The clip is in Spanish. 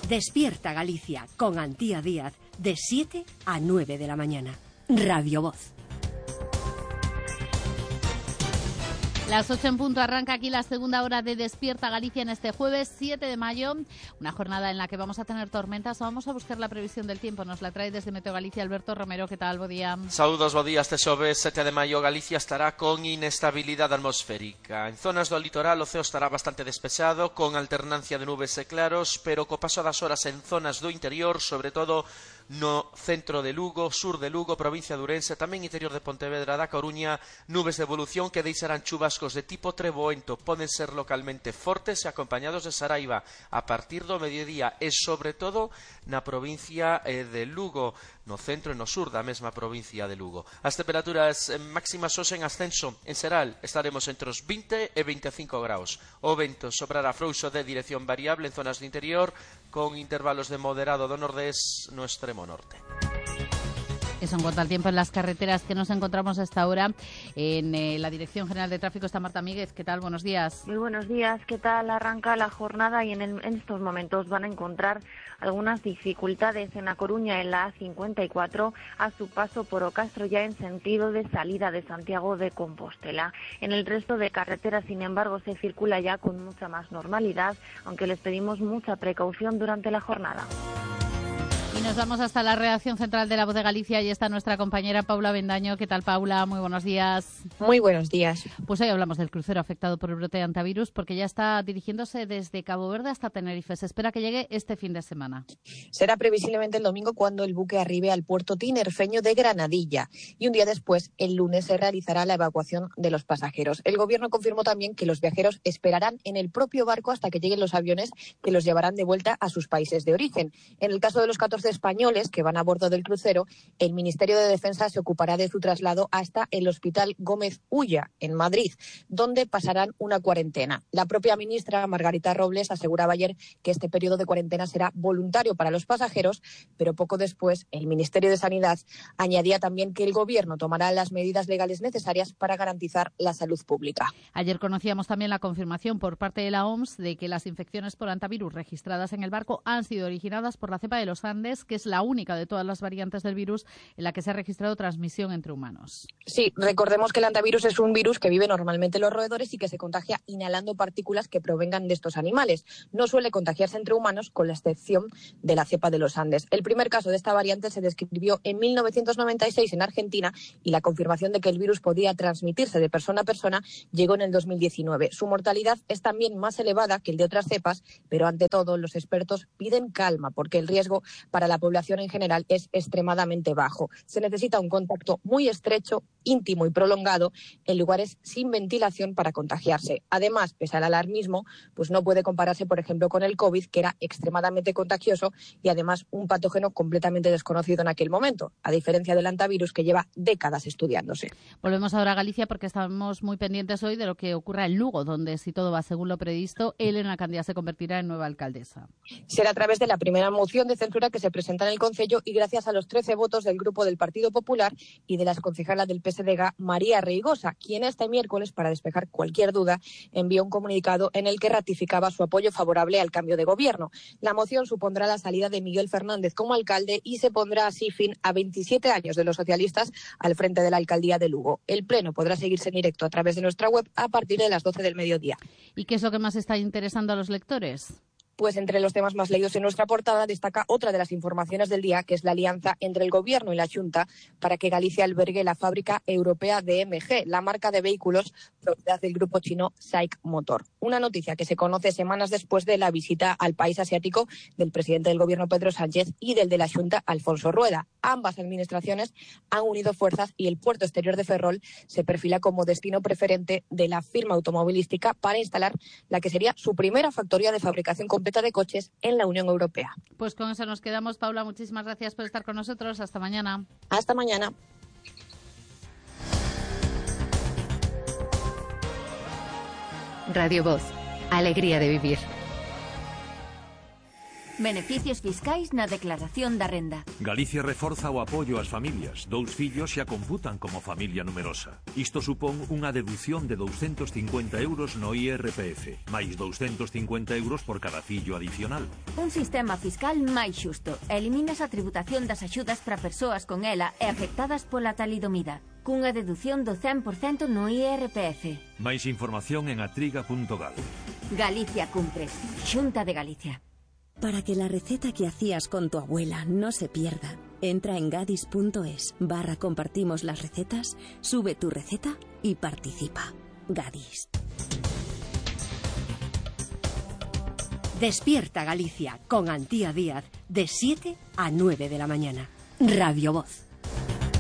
Despierta Galicia con Antía Díaz de 7 a 9 de la mañana. Radio Voz. Las 8 en punto arranca aquí la segunda hora de Despierta Galicia en este jueves 7 de mayo, una jornada en la que vamos a tener tormentas. Vamos a buscar la previsión del tiempo, nos la trae desde Meteo Galicia Alberto Romero. ¿Qué tal? Bo día. Saúdos, bo día. Este xoves 7 de maio Galicia estará con inestabilidade atmosférica. En zonas do litoral o ceo estará bastante despexado, con alternancia de nubes e claros, pero co paso das horas en zonas do interior, sobre todo no centro de Lugo, sur de Lugo, provincia de Ourense, tamén interior de Pontevedra, da Coruña, nubes de evolución que deixarán chubascos de tipo treboento, poden ser localmente fortes e acompañados de saraiva a partir do mediodía e sobre todo na provincia de Lugo, no centro e no sur da mesma provincia de Lugo. As temperaturas máximas hoxe en ascenso. En Seral estaremos entre os 20 e 25 graus. O vento soprará frouxo de dirección variable en zonas do interior, con intervalos de moderado do nordés no extremo norte. Eso en cuanto al tiempo en las carreteras que nos encontramos a esta hora. En la Dirección General de Tráfico está Marta Míguez. ¿Qué tal? Buenos días. Muy buenos días. ¿Qué tal? Arranca la jornada y en estos momentos van a encontrar algunas dificultades en A Coruña, en la A54, a su paso por Ocastro, ya en sentido de salida de Santiago de Compostela. En el resto de carreteras, sin embargo, se circula ya con mucha más normalidad, aunque les pedimos mucha precaución durante la jornada. Y nos vamos hasta la redacción central de La Voz de Galicia y está nuestra compañera Paula Avendaño. ¿Qué tal, Paula? Muy buenos días. Muy buenos días. Pues hoy hablamos del crucero afectado por el brote de antivirus porque ya está dirigiéndose desde Cabo Verde hasta Tenerife. Se espera que llegue este fin de semana. Será previsiblemente el domingo cuando el buque arribe al puerto tinerfeño de Granadilla y un día después, el lunes, se realizará la evacuación de los pasajeros. El gobierno confirmó también que los viajeros esperarán en el propio barco hasta que lleguen los aviones que los llevarán de vuelta a sus países de origen. En el caso de los 14 españoles que van a bordo del crucero, el Ministerio de Defensa se ocupará de su traslado hasta el Hospital Gómez Ulla, en Madrid, donde pasarán una cuarentena. La propia ministra, Margarita Robles, aseguraba ayer que este periodo de cuarentena será voluntario para los pasajeros, pero poco después el Ministerio de Sanidad añadía también que el Gobierno tomará las medidas legales necesarias para garantizar la salud pública. Ayer conocíamos también la confirmación por parte de la OMS de que las infecciones por antivirus registradas en el barco han sido originadas por la cepa de los Andes, que es la única de todas las variantes del virus en la que se ha registrado transmisión entre humanos. Sí, recordemos que el antivirus es un virus que vive normalmente en los roedores y que se contagia inhalando partículas que provengan de estos animales. No suele contagiarse entre humanos, con la excepción de la cepa de los Andes. El primer caso de esta variante se describió en 1996 en Argentina y la confirmación de que el virus podía transmitirse de persona a persona llegó en el 2019. Su mortalidad es también más elevada que el de otras cepas, pero ante todo los expertos piden calma porque el riesgo para la población en general es extremadamente bajo. Se necesita un contacto muy estrecho, íntimo y prolongado en lugares sin ventilación para contagiarse. Además, pese al alarmismo, pues no puede compararse, por ejemplo, con el COVID, que era extremadamente contagioso y además un patógeno completamente desconocido en aquel momento, a diferencia del antivirus que lleva décadas estudiándose. Volvemos ahora a Galicia porque estamos muy pendientes hoy de lo que ocurra en Lugo, donde, si todo va según lo previsto, Elena Candía se convertirá en nueva alcaldesa. Será a través de la primera moción de censura que se presenta en el Concello y gracias a los 13 votos del Grupo del Partido Popular y de la exconcejala del PSDG, María Reigosa, quien este miércoles, para despejar cualquier duda, envió un comunicado en el que ratificaba su apoyo favorable al cambio de gobierno. La moción supondrá la salida de Miguel Fernández como alcalde y se pondrá así fin a 27 años de los socialistas al frente de la alcaldía de Lugo. El pleno podrá seguirse en directo a través de nuestra web a partir de las 12 del mediodía. ¿Y qué es lo que más está interesando a los lectores? Pues entre los temas más leídos en nuestra portada destaca otra de las informaciones del día, que es la alianza entre el Gobierno y la Xunta para que Galicia albergue la fábrica europea de MG, la marca de vehículos propiedad del grupo chino SAIC Motor. Una noticia que se conoce semanas después de la visita al país asiático del presidente del Gobierno, Pedro Sánchez, y del de la Xunta, Alfonso Rueda. Ambas administraciones han unido fuerzas y el puerto exterior de Ferrol se perfila como destino preferente de la firma automovilística para instalar la que sería su primera factoría de fabricación completa de coches en la Unión Europea. Pues con eso nos quedamos, Paula. Muchísimas gracias por estar con nosotros. Hasta mañana. Hasta mañana. Radio Voz. Alegría de vivir. Beneficios fiscais na declaración da renda. Galicia reforza o apoio ás familias. 2 fillos xa computan como familia numerosa. Isto supón unha deducción de 250 euros no IRPF, máis 250 euros por cada fillo adicional. Un sistema fiscal máis xusto. Eliminas a tributación das axudas para persoas con ela e afectadas pola talidomida, cunha deducción do 100% no IRPF. Máis información en atriga.gal. Galicia cumpre. Xunta de Galicia. Para que la receta que hacías con tu abuela no se pierda, entra en gadis.es/compartimos las recetas, sube tu receta y participa. Gadis. Despierta Galicia con Antía Díaz de 7 a 9 de la mañana. Radio Voz.